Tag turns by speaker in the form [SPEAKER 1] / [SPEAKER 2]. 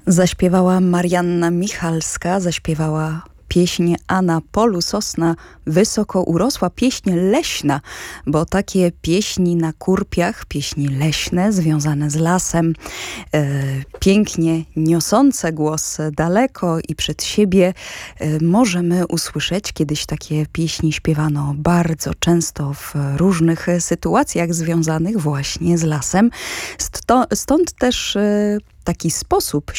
[SPEAKER 1] Zaśpiewała Marianna Michalska, zaśpiewała pieśń A na polu sosna wysoko urosła, pieśń leśna, bo takie pieśni na kurpiach, pieśni leśne związane z lasem, pięknie niosące głos daleko i przed siebie możemy usłyszeć. Kiedyś takie pieśni śpiewano bardzo często w różnych sytuacjach związanych właśnie z lasem. Stąd też taki sposób